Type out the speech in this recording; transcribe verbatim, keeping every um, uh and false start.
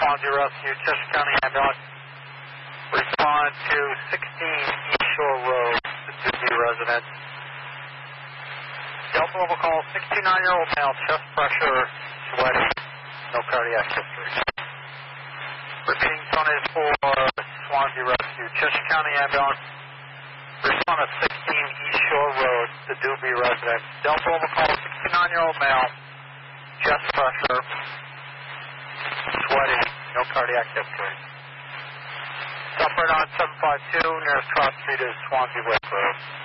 Swansea Rescue, Chester County Ambulance. Respond to sixteen East Shore Road, the Doobie resident. Delta level call, sixty-nine-year-old male, chest pressure, sweaty, no cardiac history. Repeating, phone is for Swansea Rescue, Chester County Ambulance. Respond to sixteen East Shore Road, the Doobie resident. Delta level call, sixty-nine-year-old male, chest pressure, sweaty, no cardiac history. Operator on seven five two, nearest cross street is Swansea West Road.